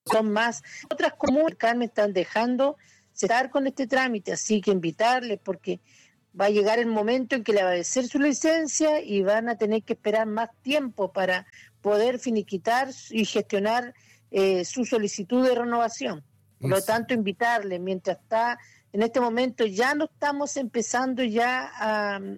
son más. Otras comunas, Carmen, están dejando estar con este trámite, así que invitarles, porque va a llegar el momento en que le va a vencer su licencia y van a tener que esperar más tiempo para poder finiquitar y gestionar su solicitud de renovación. Por lo tanto, invitarle, mientras está en este momento, ya no estamos empezando ya